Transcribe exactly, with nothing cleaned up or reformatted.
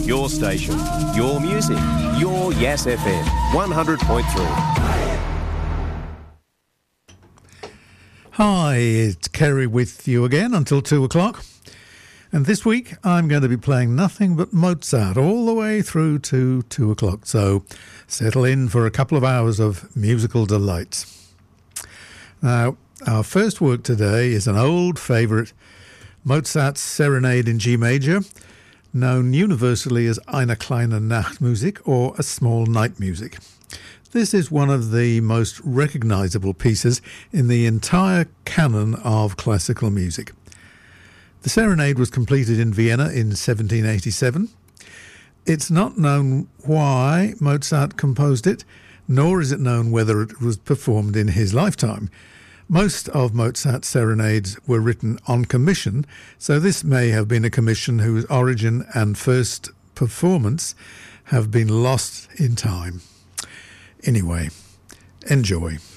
Your station, your music, your Yes F M, one hundred point three. Hi, it's Kerry with you again until two o'clock. And this week I'm going to be playing nothing but Mozart all the way through to two o'clock. So settle in for a couple of hours of musical delights. Now, our first work today is an old favourite, Mozart's Serenade in G major, known universally as Eine kleine Nachtmusik or a small night music. This is one of the most recognisable pieces in the entire canon of classical music. The Serenade was completed in Vienna in seventeen eighty-seven. It's not known why Mozart composed it, nor is it known whether it was performed in his lifetime. Most of Mozart's serenades were written on commission, so this may have been a commission whose origin and first performance have been lost in time. Anyway, enjoy.